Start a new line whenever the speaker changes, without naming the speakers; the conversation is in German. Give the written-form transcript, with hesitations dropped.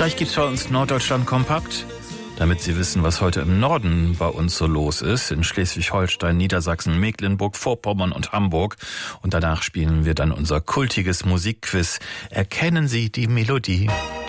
Gleich gibt's bei uns Norddeutschland kompakt, damit Sie wissen, was heute im Norden bei uns so los ist, in Schleswig-Holstein, Niedersachsen, Mecklenburg, Vorpommern und Hamburg. Und danach spielen wir dann unser kultiges Musikquiz. Erkennen Sie die Melodie?